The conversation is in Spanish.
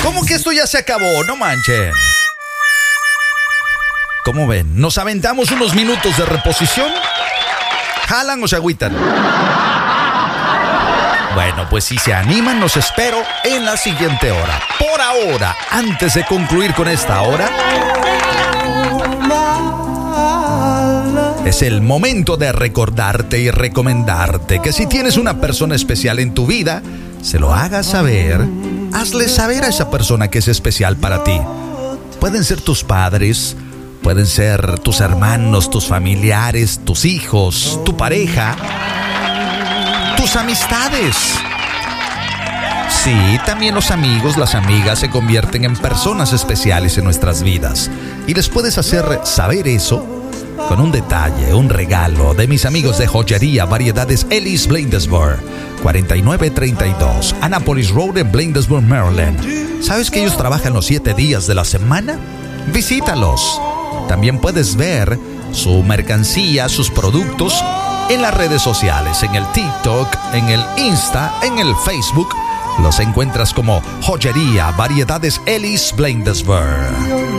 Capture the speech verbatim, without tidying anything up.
¿Cómo que esto ya se acabó? No manchen. ¿Cómo ven? ¿Nos aventamos unos minutos de reposición? ¿Jalan o se agüitan? Bueno, pues si se animan, los espero en la siguiente hora. Por ahora, antes de concluir con esta hora, es el momento de recordarte y recomendarte que si tienes una persona especial en tu vida, se lo hagas saber. Hazle saber a esa persona que es especial para ti. Pueden ser tus padres, pueden ser tus hermanos, tus familiares, tus hijos, tu pareja, tus amistades. Sí, también los amigos, las amigas se convierten en personas especiales en nuestras vidas. Y les puedes hacer saber eso con un detalle, un regalo de mis amigos de Joyería Variedades Ellis Bladensburg, cuarenta y nueve treinta y dos, Annapolis Road en Bladensburg, Maryland. ¿Sabes que ellos trabajan los siete días de la semana? Visítalos. También puedes ver su mercancía, sus productos en las redes sociales, en el TikTok, en el Insta, en el Facebook. Los encuentras como Joyería Variedades Ellis Bladensburg.